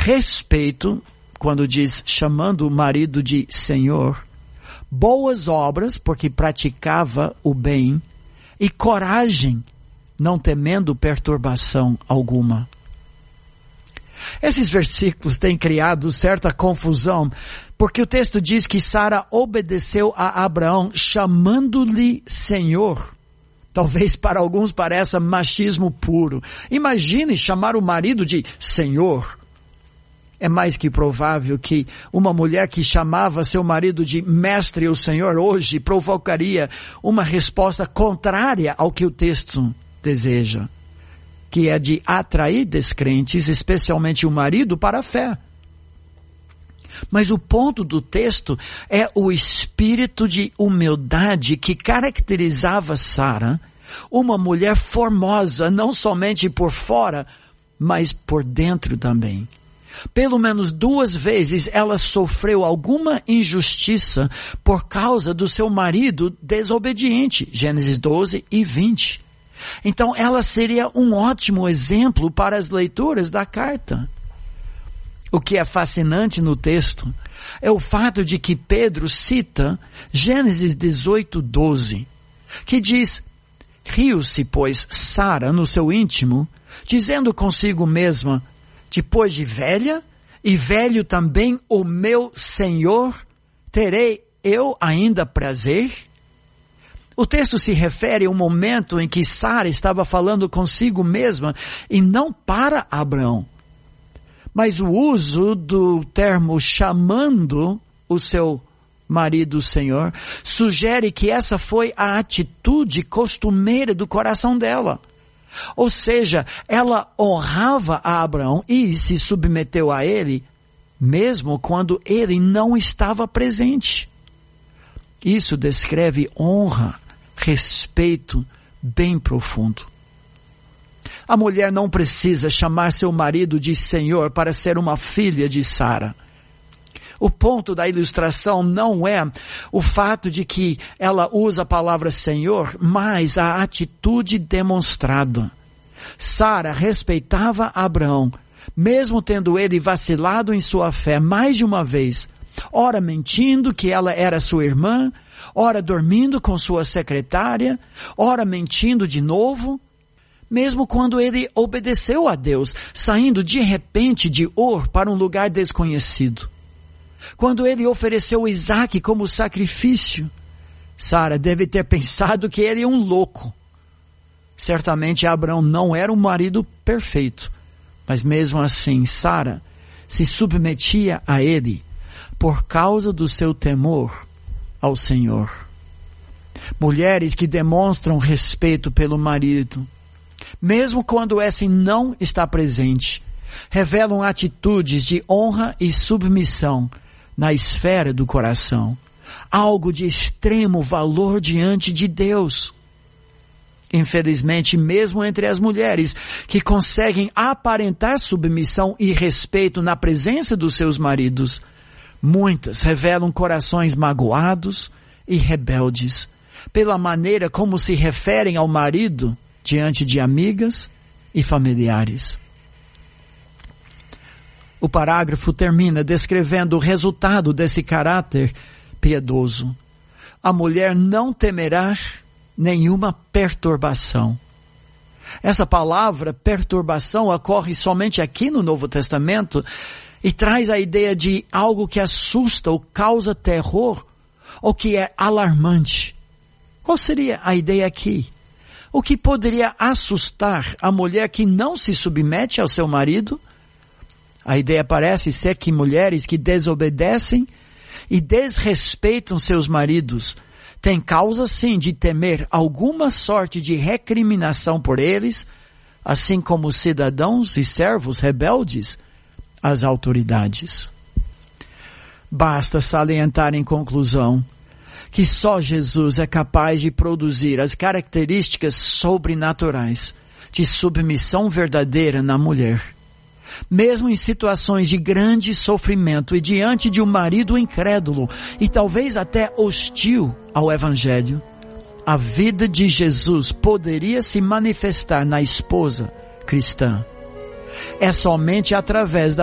respeito, quando diz chamando o marido de Senhor, boas obras, porque praticava o bem, e coragem, não temendo perturbação alguma. Esses versículos têm criado certa confusão, porque o texto diz que Sara obedeceu a Abraão chamando-lhe Senhor. Talvez para alguns pareça machismo puro. Imagine chamar o marido de Senhor. É mais que provável que uma mulher que chamava seu marido de mestre ou senhor hoje provocaria uma resposta contrária ao que o texto deseja, que é de atrair descrentes, especialmente o marido, para a fé. Mas o ponto do texto é o espírito de humildade que caracterizava Sara, uma mulher formosa, não somente por fora, mas por dentro também. Pelo menos 2 vezes ela sofreu alguma injustiça por causa do seu marido desobediente. Gênesis 12 e 20. Então ela seria um ótimo exemplo para as leituras da carta. O que é fascinante no texto é o fato de que Pedro cita Gênesis 18:12, que diz: riu-se, pois, Sara no seu íntimo, dizendo consigo mesma: depois de velha, e velho também o meu Senhor, terei eu ainda prazer? O texto se refere ao momento em que Sara estava falando consigo mesma e não para Abraão. Mas o uso do termo chamando o seu marido Senhor sugere que essa foi a atitude costumeira do coração dela. Ou seja, ela honrava a Abraão e se submeteu a ele, mesmo quando ele não estava presente. Isso descreve honra, respeito bem profundo. A mulher não precisa chamar seu marido de Senhor para ser uma filha de Sara. O ponto da ilustração não é o fato de que ela usa a palavra Senhor, mas a atitude demonstrada. Sara respeitava Abraão, mesmo tendo ele vacilado em sua fé mais de uma vez, ora mentindo que ela era sua irmã, ora dormindo com sua secretária, ora mentindo de novo. Mesmo quando ele obedeceu a Deus, saindo de repente de Ur para um lugar desconhecido. Quando ele ofereceu Isaque como sacrifício, Sara deve ter pensado que ele é um louco. Certamente Abraão não era um marido perfeito, mas mesmo assim Sara se submetia a ele por causa do seu temor ao Senhor. Mulheres que demonstram respeito pelo marido, mesmo quando esse não está presente, revelam atitudes de honra e submissão na esfera do coração, algo de extremo valor diante de Deus. Infelizmente, mesmo entre as mulheres que conseguem aparentar submissão e respeito na presença dos seus maridos, muitas revelam corações magoados e rebeldes pela maneira como se referem ao marido diante de amigas e familiares. O parágrafo termina descrevendo o resultado desse caráter piedoso. A mulher não temerá nenhuma perturbação. Essa palavra perturbação ocorre somente aqui no Novo Testamento e traz a ideia de algo que assusta ou causa terror ou que é alarmante. Qual seria a ideia aqui? O que poderia assustar a mulher que não se submete ao seu marido? A ideia parece ser que mulheres que desobedecem e desrespeitam seus maridos têm causa sim de temer alguma sorte de recriminação por eles, assim como cidadãos e servos rebeldes às autoridades. Basta salientar em conclusão que só Jesus é capaz de produzir as características sobrenaturais de submissão verdadeira na mulher. Mesmo em situações de grande sofrimento e diante de um marido incrédulo e talvez até hostil ao Evangelho, a vida de Jesus poderia se manifestar na esposa cristã. É somente através da